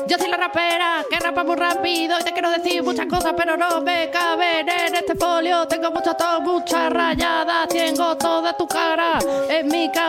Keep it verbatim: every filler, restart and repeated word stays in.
Yo soy la rapera que rapa muy rápido y te quiero decir muchas cosas, pero no me caben en este folio. Tengo muchas, muchas rayadas, tengo toda tu cara en mi cabeza.